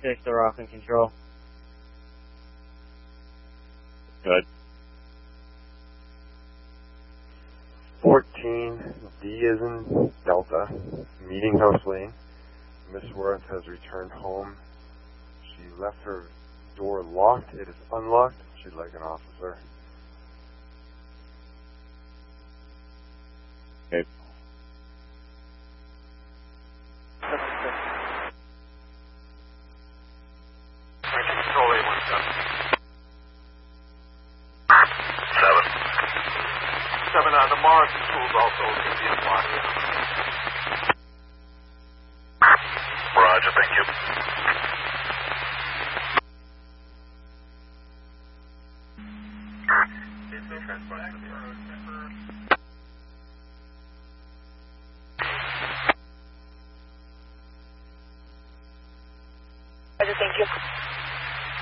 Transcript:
6, the Rock in control. Good. 14, D is in Delta, Meeting House Lane. Miss Worth has returned home. She left her door locked. It is unlocked. She'd like an officer. Okay. Control 7, the Morrison tools also can be applied. Roger, thank you. Roger, thank you.